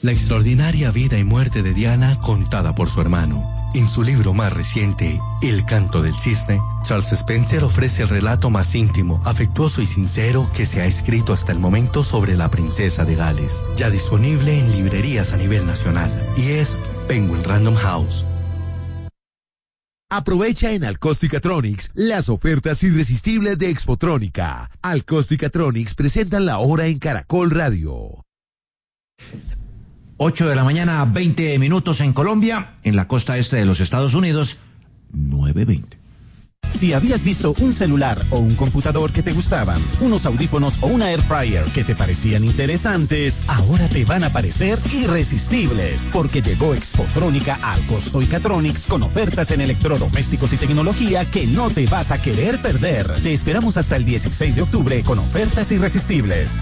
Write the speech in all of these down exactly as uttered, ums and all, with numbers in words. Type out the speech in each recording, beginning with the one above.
La extraordinaria vida y muerte de Diana contada por su hermano. En su libro más reciente, El canto del cisne, Charles Spencer ofrece el relato más íntimo, afectuoso y sincero que se ha escrito hasta el momento sobre la princesa de Gales. Ya disponible en librerías a nivel nacional. Y es Penguin Random House. Aprovecha en Alcosticatronics las ofertas irresistibles de Expotrónica. Alcosticatronics presentan la hora en Caracol Radio. ocho de la mañana, veinte minutos en Colombia, en la costa este de los Estados Unidos, nueve veinte. Si habías visto un celular o un computador que te gustaban, unos audífonos o una air fryer que te parecían interesantes, ahora te van a parecer irresistibles, porque llegó Expotrónica al Costoicatronics con ofertas en electrodomésticos y tecnología que no te vas a querer perder. Te esperamos hasta el dieciséis de octubre con ofertas irresistibles.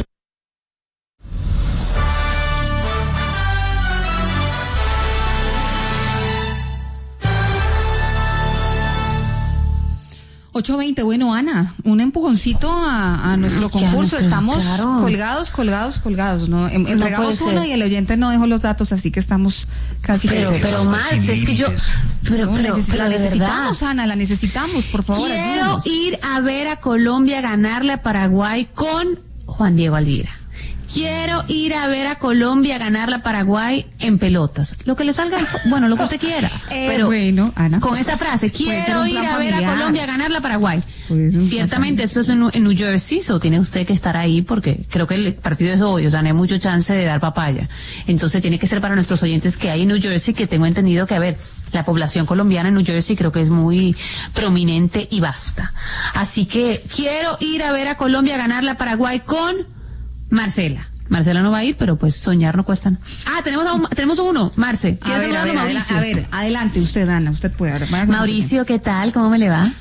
ocho veinte, bueno, Ana, un empujoncito a, a nuestro concurso. Estamos claro. colgados, colgados, colgados, ¿no? En, entregamos no uno y el oyente no dejó los datos, así que estamos casi... Pero, pero, pero más, es que yo... Pero, no, pero, neces- pero la necesitamos, verdad. Ana, la necesitamos, por favor. Quiero ayúdanos. ir a ver a Colombia ganarle a Paraguay con Juan Diego Alvira. Quiero ir a ver a Colombia ganarle a Paraguay en pelotas. Lo que le salga, bueno, lo que usted quiera. Eh, pero bueno, Ana, con esa frase, quiero ir a ver a Colombia ganarle a Paraguay. Ciertamente, esto es en, en New Jersey, so tiene usted que estar ahí porque creo que el partido es hoy, o sea, no hay mucho chance de dar papaya. Entonces tiene que ser para nuestros oyentes que hay en New Jersey, que tengo entendido que, a ver, la población colombiana en New Jersey creo que es muy prominente y vasta. Así que quiero ir a ver a Colombia ganarle a Paraguay con Marcela. Marcela no va a ir, pero pues soñar no cuesta. Ah, tenemos a un, tenemos uno, Marce. A ver, a ver, Mauricio? A ver, adelante, usted, Ana, usted puede. Ver, Mauricio, ¿qué tal? ¿Cómo me le va?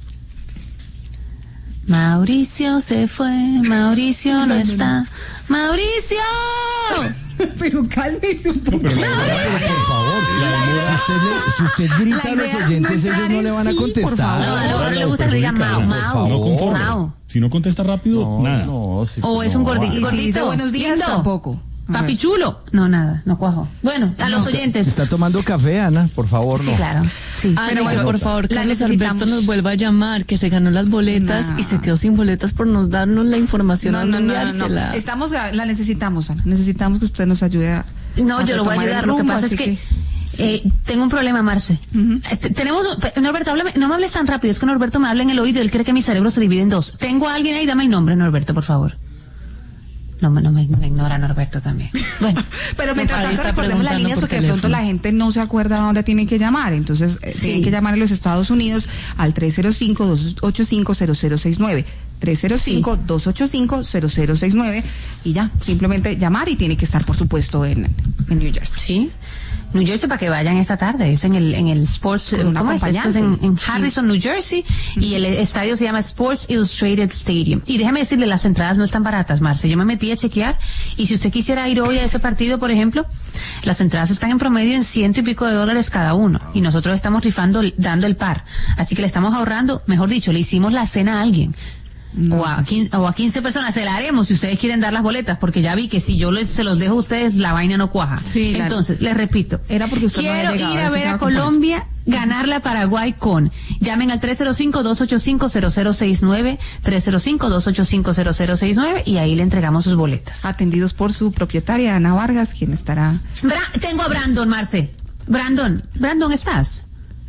Mauricio se fue, Mauricio no está. ¡Mauricio! Pero cálmese un poco. No, pero ¡Mauricio! por favor, si usted, le, si usted grita a los oyentes, no ellos no le van a sí, contestar. No, a lo que le gusta que le digan Mau, Mau. No conforme. Mau. Si no contesta rápido, no, nada. No, sí, O es no, un gordito. Y si dice buenos días, lindo. tampoco. Papi chulo. No, nada, no cuajo. Bueno, a los oyentes. Está tomando café, Ana, por favor, Sí, no. claro. Sí. Ah, Pero no, bueno, por favor, la Carlos necesitamos. Alberto nos vuelva a llamar, que se ganó las boletas No. y se quedó sin boletas por nos darnos la información. No, no, no, no, no. enviársela. Estamos, gra- la necesitamos, Ana. Necesitamos que usted nos ayude a. No, a yo lo voy a retomar el ayudar. Lo que rumbo, pasa es así que, eh, tengo un problema, Marce. Ujú. Eh, te- tenemos, Norberto, háblame, no me hables tan rápido, es que Norberto me habla en el oído y él cree que mi cerebro se divide en dos. Tengo a alguien ahí, dame el nombre, Norberto, por favor. No, no me, me ignora Norberto también. Bueno. Pero mientras Ahí tanto está recordemos las preguntando líneas por porque de pronto teléfono. la gente no se acuerda a dónde tienen que llamar. Entonces eh, Sí. tienen que llamar en los Estados Unidos al tres cero cinco, dos ocho cinco, cero cero seis nueve. tres cero cinco, dos ocho cinco, cero cero seis nueve y ya, simplemente llamar y tiene que estar por supuesto en, en New Jersey. Sí. New Jersey para que vayan esta tarde, es en el en el Sports, Con una ¿cómo es? Esto es en, acompañante. en Harrison, New Jersey, y el estadio se llama Sports Illustrated Stadium. Y déjame decirle, las entradas no están baratas, Marce. Yo me metí a chequear, y si usted quisiera ir hoy a ese partido, por ejemplo, las entradas están en promedio en ciento y pico de dólares cada uno, y nosotros estamos rifando, dando el par. Así que le estamos ahorrando, mejor dicho, le hicimos la cena a alguien. No. O, a quince, o a quince personas, se la haremos si ustedes quieren dar las boletas, porque ya vi que si yo les, se los dejo a ustedes, la vaina no cuaja. Sí, la- Entonces, les repito, Era porque usted no quiero había llegado, ir a eso ver se va a a componer. Colombia, ganarle a Paraguay con, llamen al tres cero cinco, dos ocho cinco, cero cero seis nueve, tres cero cinco, dos ocho cinco, cero cero seis nueve, y ahí le entregamos sus boletas. Atendidos por su propietaria Ana Vargas, quien estará. Bra- tengo a Brandon, Marce. Brandon, Brandon, ¿estás?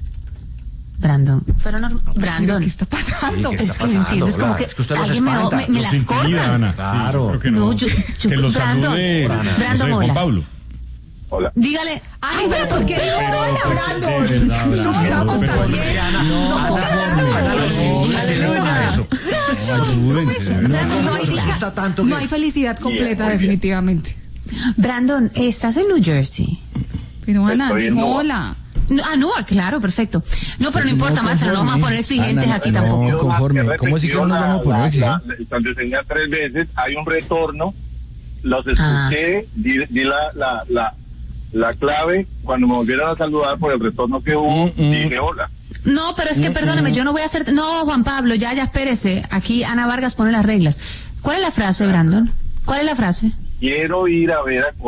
Brandon, pero no, Brandon. ¿Qué está pasando? Sí, ¿qué Es está que me entiendes, pasando, como Bla? que Es que usted los alguien me, espanta, me, me Los las intimida, cortan. Ana. Claro. Sí, creo que no. No, yo, yo, que los Brandon, salude, Brandon, no sé, hola. Juan Pablo. Hola. Dígale, Ay, pero ¿por qué dijo hola, Brandon? De verdad, No, Brandon, estamos pero- también. Ana, No, Ana, Brandon. Ana, lo sigue, se le oye eso. Ayúdense, de verdad. No, no hay, Nos dicha- gusta tanto no que- hay felicidad completa, muy bien. definitivamente. Brandon, ¿estás en New Jersey? Pero Ana, Estoy en dijo Newark. hola. No, ah, no, claro, perfecto. No, pero no importa, más, no vamos a poner exigentes Ana, aquí no. tampoco. conforme. ¿Cómo así que no nos vamos a poner la, aquí? la, la contraseña tres veces, hay un retorno, los Ah. escuché, di, di la, la, la, la clave, cuando me volvieron a saludar por el retorno que hubo, Mm, mm. dije hola. No, pero es que perdóneme, yo no voy a hacer... No, Juan Pablo, ya, ya, espérese. Aquí Ana Vargas pone las reglas. ¿Cuál es la frase, Brandon? ¿Cuál es la frase? Quiero ir a ver a